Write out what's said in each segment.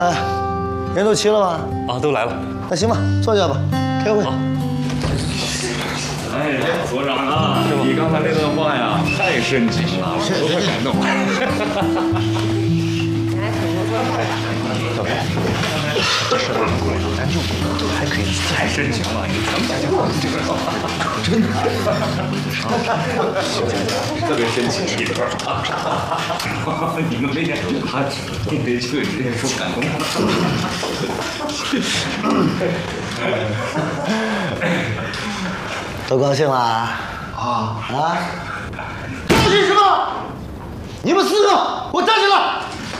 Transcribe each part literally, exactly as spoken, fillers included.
哎，人都齐了吧？ 啊，都来了。 那行吧，坐下吧，开会。 哎呀，所长啊，你刚才那段话呀，太深情了，我都快感动了。 小飞，是吧？咱就还可以， 太深情了，你咱们家就放这个话，真的，特别深情一段。你们没见他，你得去直接说感动了。 都高兴了啊啊！高兴什么？你们四个，给我站起来！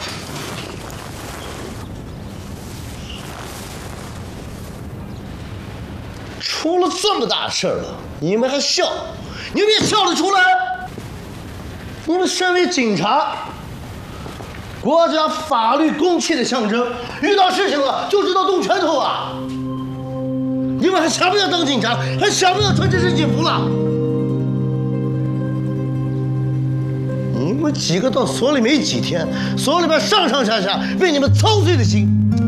出了这么大事儿了，你们还笑？你们也笑得出来？你们身为警察，国家法律公器的象征，遇到事情了就知道动拳头啊！你们还想不想当警察？还想不想穿这身警服了？你们几个到所里没几天，所里边上上下下为你们操碎了心。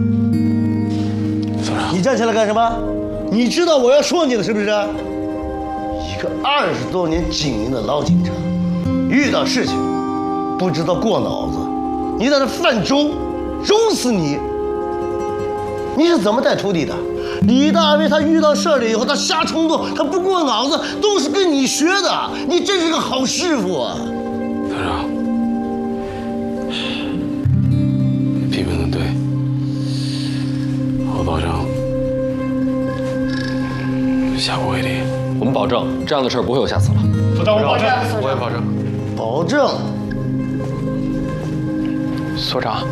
所长， 你站起来干什么？你知道我要说你的是不是？一个二十多年警营的老警察，遇到事情不知道过脑子，你在这泛舟，揉死你！你是怎么带徒弟的？李大为他遇到事儿了以后，他瞎冲动，他不过脑子，都是跟你学的。你真是个好师傅啊！ 所长，批评的对，我保证下不为例。 我们保证这样的事儿不会有下次了。 所长，我保证， 我也保证。 保证。 所长，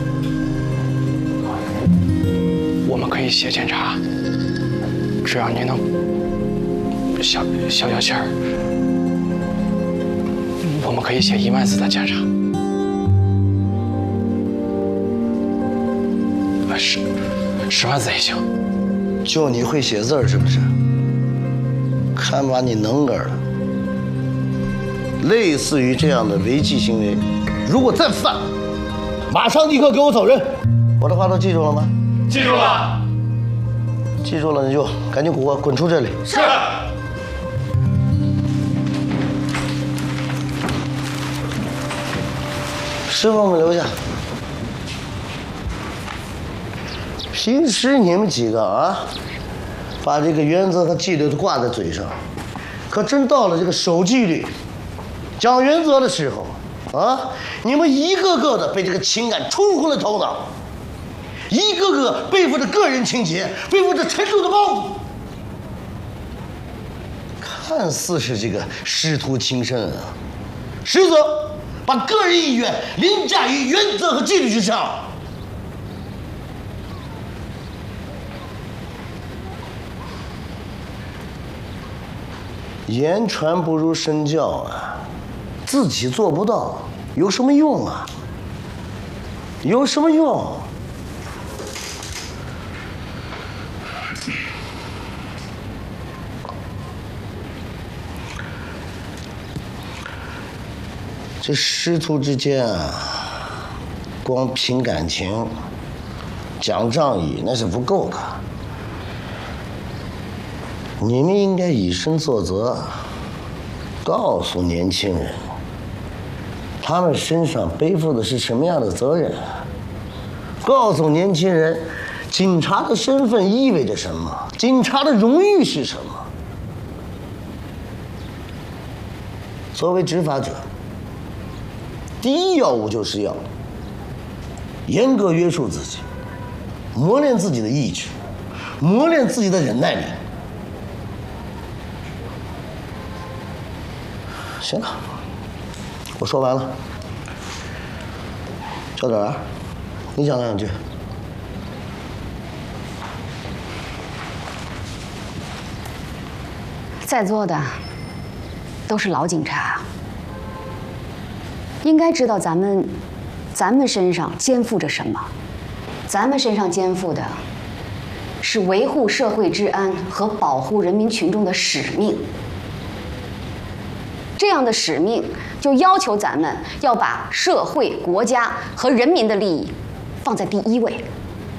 我们可以写检查，只要您能消消消气儿，我们可以写一万字的检查。呃，十十万字也行。 就你会写字儿是不是？看把你能个儿了。类似于这样的违纪行为，如果再犯，马上立刻给我走人。我的话都记住了吗？ 记住了。 记住了，你就赶紧给我滚出这里。 是。 师傅们留下。平时你们几个啊，把这个原则和纪律都挂在嘴上，可真到了这个守纪律、讲原则的时候，啊，你们一个个的被这个情感冲昏了头脑，一个个背负着个人情节，背负着沉重的包袱，看似是这个师徒情深啊，实则把个人意愿凌驾于原则和纪律之上。言传不如身教啊！自己做不到，有什么用啊？有什么用？这师徒之间啊，光凭感情、讲仗义那是不够的。你们应该以身作则，告诉年轻人，他们身上背负的是什么样的责任，告诉年轻人，警察的身份意味着什么，警察的荣誉是什么。作为执法者，第一要务就是要严格约束自己，磨练自己的意志，磨练自己的忍耐力。行了，我说完了。小点儿，你讲两句。 在座的都是老警察，应该知道咱们咱们身上肩负着什么。咱们身上肩负的是维护社会治安和保护人民群众的使命。这样的使命就要求咱们要把社会、国家和人民的利益放在第一位。